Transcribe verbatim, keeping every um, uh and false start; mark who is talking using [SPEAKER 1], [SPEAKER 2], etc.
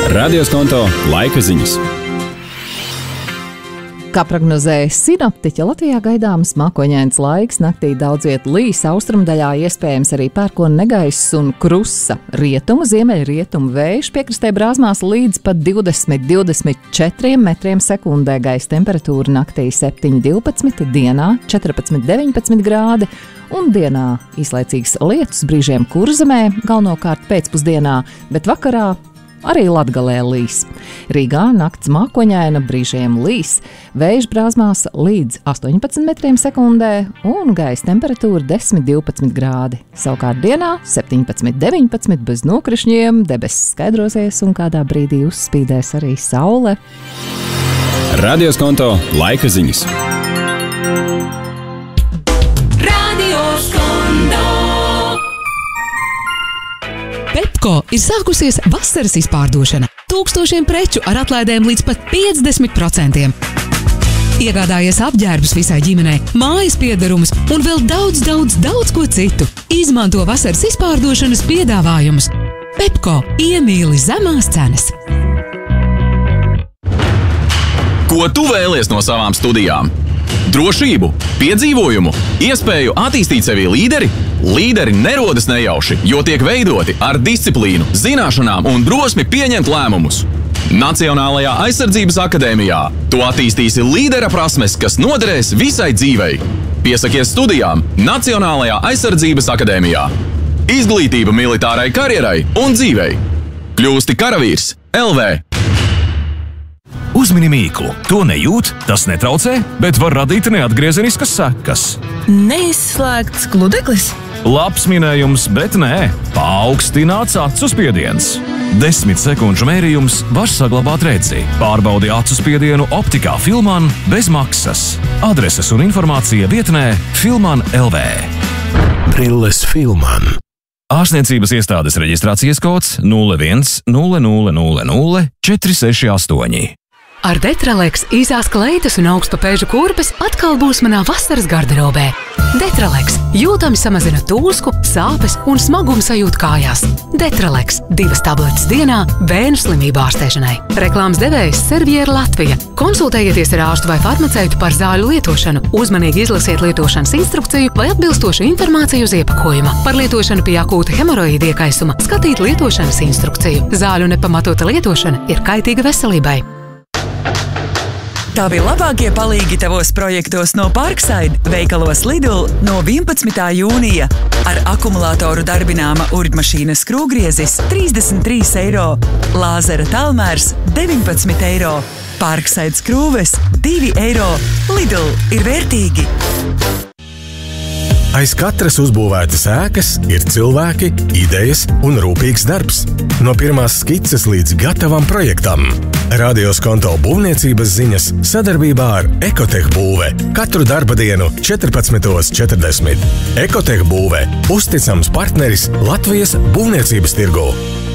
[SPEAKER 1] Radioskonto laika ziņas.
[SPEAKER 2] Kā prognozēja sinoptiķi, Latvijā gaidāms mākoņains laiks, naktī daudz viet līs, austrumdaļā iespējams arī pērkona negaiss un krusa. Rietumu, ziemeļrietumu vējš piekrastē brāzmās līdz pat divdesmit līdz divdesmit četriem metriem sekundē, gaisa temperatūra naktī septiņi divpadsmit, dienā četrpadsmit deviņpadsmit grādi, un dienā īslaicīgs lietus, brīžiem Kurzemē, galvenokārt pēcpusdienā, bet vakarā arī Latgalē līs. Rīgā nakts mākoņaina, brīžiem līs, vējš brāzmās līdz astoņpadsmit metriem sekundē un gaisa temperatūra desmit līdz divpadsmit grādi. Savukārt dienā septiņpadsmit deviņpadsmit bez nokrišņiem, debesis skaidrosies un kādā brīdī uzspīdēs arī saule.
[SPEAKER 1] Radioskonto laika ziņas.
[SPEAKER 3] Pepko ir sākusies vasaras izpārdošana. Tūkstošiem preču ar atlaidēm līdz pat piecdesmit procentiem. Iegādājies apģērbus visai ģimenei, mājas piederumus un vēl daudz, daudz, daudz ko citu. Izmanto vasaras izpārdošanas piedāvājumus. Pepko iemīli zemās cenas.
[SPEAKER 4] Ko tu vēlies no savām studijām? Drošību, piedzīvojumu, iespēju attīstīt sevi līderi? Līderi nerodas nejauši, jo tiek veidoti ar disciplīnu, zināšanām un drosmi pieņemt lēmumus. Nacionālajā aizsardzības akadēmijā tu attīstīsi līdera prasmes, kas noderēs visai dzīvei. Piesakies studijām Nacionālajā aizsardzības akadēmijā. Izglītība militārai karjerai un dzīvei. Kļūsti karavīrs L V.
[SPEAKER 5] Uzmini mīklu. To nejūt, tas netraucē, bet var radīt neatgriezeniskas sekas.
[SPEAKER 6] Neizslēgts gludeklis?
[SPEAKER 5] Labs minējums, bet nē. Paaugstināts acu spiediens. Desmit sekundžu mērījums var saglabāt redzi. Pārbaudi acu spiedienu optikā Filman bez maksas. Adreses un informācija vietnē Filman L V.
[SPEAKER 7] Brilles Filman.
[SPEAKER 5] Ārstniecības iestādes reģistrācijas kods nulle viens nulle nulle nulle nulle četri seši astoņi.
[SPEAKER 3] Ar Detraleks īsās kleitas un augstpapēžu kurpes atkal būs manā vasaras garderobē. Detraleks jūtami samazina tūsku, sāpes un smagumu sajūtu kājās. Detraleks divas tabletes dienā bērnu slimību ārstēšanai. Reklāmas devējs Serviera Latvija. Konsultējieties ar ārstu vai farmaceitu par zāļu lietošanu. Uzmanīgi izlasiet lietošanas instrukciju vai atbilstošu informāciju uz iepakojuma. Par lietošanu pie akūta hemoroīda iekaisuma skatīt lietošanas instrukciju. Zāļu nepamatota lietošana ir kaitīga veselībai.
[SPEAKER 6] Tavi labākie palīgi tavos projektos no Parkside veikalos Lidl no vienpadsmitā jūnija. Ar akumulātoru darbināma urģmašīna skrūgriezis trīsdesmit trīs eiro, lāzera tālmērs deviņpadsmit eiro, Parkside skrūves divi eiro. Lidl ir vērtīgi!
[SPEAKER 7] Aiz katras uzbūvētas ēkas ir cilvēki, idejas un rūpīgs darbs. No pirmās skices līdz gatavam projektam. Radioskonto būvniecības ziņas sadarbībā ar Ekotech būve. Katru darba dienu četrpadsmit četrdesmit. Ekotech būve – uzticams partneris Latvijas būvniecības tirgū.